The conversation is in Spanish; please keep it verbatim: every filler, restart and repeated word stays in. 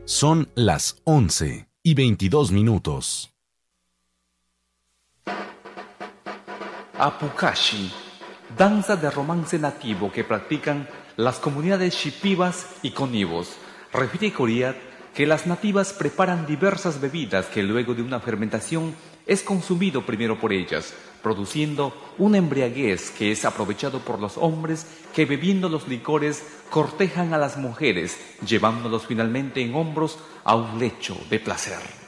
Son las once y veintidós minutos. Apucashi, danza de romance nativo que practican las comunidades shipibas y conibos. Refiere Coriat que las nativas preparan diversas bebidas que luego de una fermentación es consumido primero por ellas, produciendo una embriaguez que es aprovechado por los hombres que bebiendo los licores cortejan a las mujeres, llevándolos finalmente en hombros a un lecho de placer.